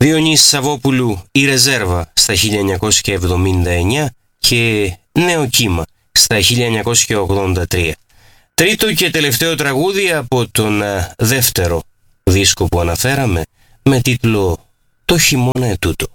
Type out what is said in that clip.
Διονύση Σαββόπουλου «Η Ρεζέρβα» στα 1979 και «Νέο κύμα» στα 1983. Τρίτο και τελευταίο τραγούδι από τον δεύτερο δίσκο που αναφέραμε, με τίτλο «Το χειμώνα ετούτο».